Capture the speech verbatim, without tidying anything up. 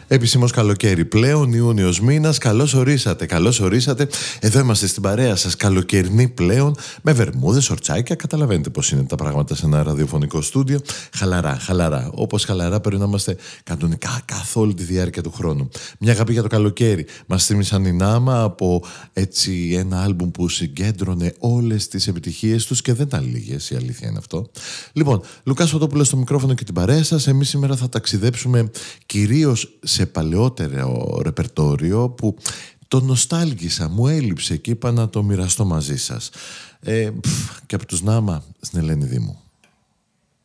Επισήμως καλοκαίρι πλέον, Ιούνιος μήνας. Καλώς ορίσατε, καλώς ορίσατε. Εδώ είμαστε στην παρέα σας, καλοκαιρινή πλέον, με βερμούδες, σορτσάκια. Καταλαβαίνετε πώς είναι τα πράγματα σε ένα ραδιοφωνικό στούντιο. Χαλαρά, χαλαρά. Όπως χαλαρά πρέπει να είμαστε κανονικά καθ' όλη τη διάρκεια του χρόνου. Μια αγάπη για το καλοκαίρι. Μας θύμισαν η Νάμα από έτσι ένα άλμπουμ που συγκέντρωνε όλες τις επιτυχίες τους και δεν ήταν λίγες, η αλήθεια είναι αυτό. Λοιπόν, Λουκάς Φωτόπουλος στο μικρόφωνο και την παρέα σας. Εμείς σήμερα θα ταξιδέψουμε κυρίως σε παλαιότερο ρεπερτόριο που το νοστάλγησα, μου έλειψε και είπα να το μοιραστώ μαζί σας. Ε, πφ, και από τους Νάμα στην Ελένη Δήμου.